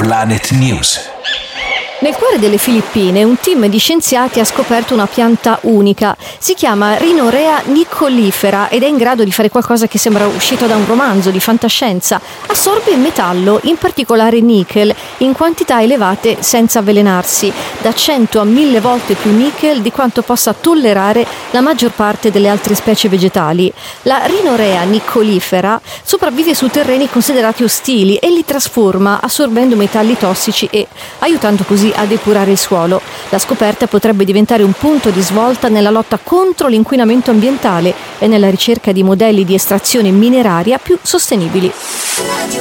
Planet News. Nel cuore delle Filippine un team di scienziati ha scoperto una pianta unica. Si chiama Rhinorrhea nicolifera ed è in grado di fare qualcosa che sembra uscito da un romanzo di fantascienza. Assorbe il metallo, in particolare nickel, in quantità elevate senza avvelenarsi, da 100 a 1000 volte più nickel di quanto possa tollerare la maggior parte delle altre specie vegetali. La Rhinorrhea nicolifera sopravvive su terreni considerati ostili e li trasforma assorbendo metalli tossici e aiutando così a depurare il suolo. La scoperta potrebbe diventare un punto di svolta nella lotta contro l'inquinamento ambientale e nella ricerca di modelli di estrazione mineraria più sostenibili.